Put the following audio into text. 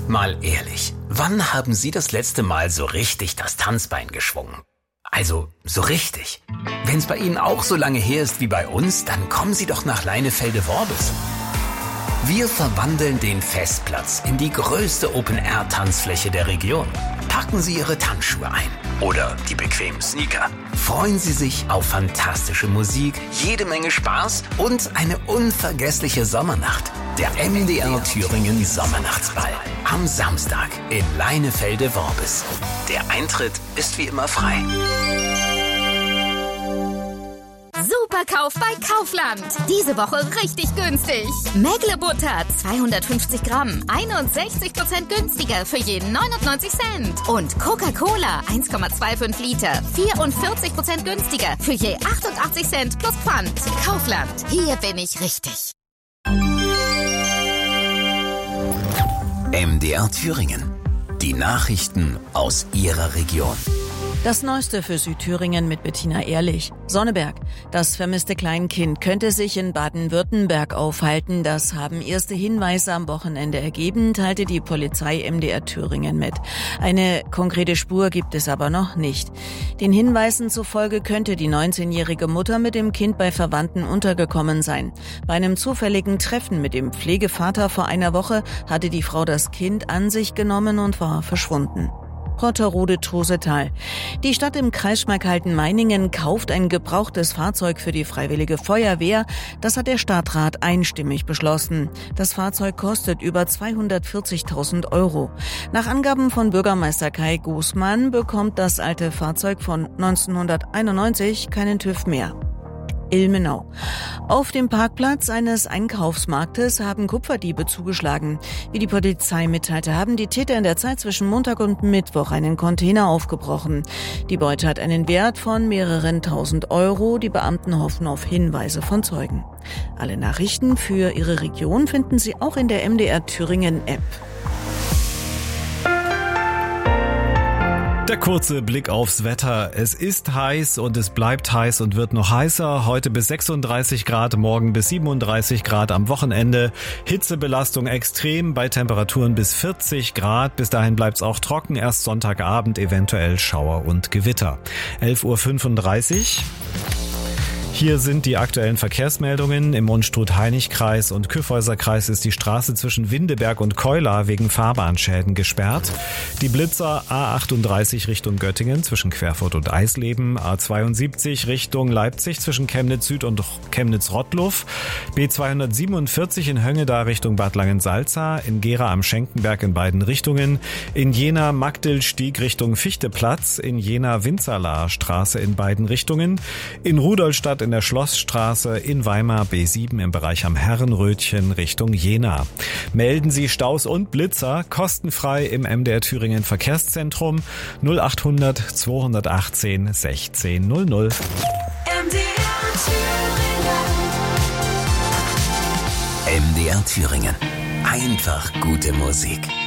Mal ehrlich, wann haben Sie das letzte Mal so richtig das Tanzbein geschwungen? Also, so richtig. Wenn es bei Ihnen auch so lange her ist wie bei uns, dann kommen Sie doch nach Leinefelde-Worbis. Wir verwandeln den Festplatz in die größte Open-Air-Tanzfläche der Region. Packen Sie Ihre Tanzschuhe ein oder die bequemen Sneaker. Freuen Sie sich auf fantastische Musik, jede Menge Spaß und eine unvergessliche Sommernacht. Der MDR Thüringen Sommernachtsball am Samstag in Leinefelde-Worbis. Der Eintritt ist wie immer frei. Superkauf bei Kaufland. Diese Woche richtig günstig. Mäglebutter 250 Gramm, 61% günstiger für jeden 99 Cent. Und Coca-Cola 1,25 Liter, 44% günstiger für je 88 Cent plus Pfand. Kaufland, hier bin ich richtig. MDR Thüringen. Die Nachrichten aus Ihrer Region. Das Neueste für Südthüringen mit Bettina Ehrlich. Sonneberg. Das vermisste Kleinkind könnte sich in Baden-Württemberg aufhalten. Das haben erste Hinweise am Wochenende ergeben, teilte die Polizei MDR Thüringen mit. Eine konkrete Spur gibt es aber noch nicht. Den Hinweisen zufolge könnte die 19-jährige Mutter mit dem Kind bei Verwandten untergekommen sein. Bei einem zufälligen Treffen mit dem Pflegevater vor einer Woche hatte die Frau das Kind an sich genommen und war verschwunden. Rotterode-Trosetal. Die Stadt im Kreis Schmalkalden-Meiningen kauft ein gebrauchtes Fahrzeug für die Freiwillige Feuerwehr. Das hat der Stadtrat einstimmig beschlossen. Das Fahrzeug kostet über 240.000 Euro. Nach Angaben von Bürgermeister Kai Gosmann bekommt das alte Fahrzeug von 1991 keinen TÜV mehr. Ilmenau. Auf dem Parkplatz eines Einkaufsmarktes haben Kupferdiebe zugeschlagen. Wie die Polizei mitteilte, haben die Täter in der Zeit zwischen Montag und Mittwoch einen Container aufgebrochen. Die Beute hat einen Wert von mehreren tausend Euro. Die Beamten hoffen auf Hinweise von Zeugen. Alle Nachrichten für Ihre Region finden Sie auch in der MDR Thüringen App. Der kurze Blick aufs Wetter. Es ist heiß und es bleibt heiß und wird noch heißer. Heute bis 36 Grad, morgen bis 37 Grad am Wochenende. Hitzebelastung extrem bei Temperaturen bis 40 Grad. Bis dahin bleibt's auch trocken. Erst Sonntagabend eventuell Schauer und Gewitter. 11.35 Uhr. Hier sind die aktuellen Verkehrsmeldungen. Im Unstrut-Hainich-Kreis und Kyffhäuser-Kreis ist die Straße zwischen Windeberg und Keula wegen Fahrbahnschäden gesperrt. Die Blitzer A38 Richtung Göttingen zwischen Querfurt und Eisleben, A72 Richtung Leipzig zwischen Chemnitz Süd und Chemnitz-Rottluff, B247 in Höngeda Richtung Bad Langensalza, in Gera am Schenkenberg in beiden Richtungen, in Jena Magdilstieg Richtung Fichteplatz, in Jena Winzerlaer Straße in beiden Richtungen, in Rudolstadt in der Schlossstraße, in Weimar B7 im Bereich am Herrenrötchen Richtung Jena. Melden Sie Staus und Blitzer kostenfrei im MDR Thüringen Verkehrszentrum 0800 218 1600. MDR Thüringen. Einfach gute Musik.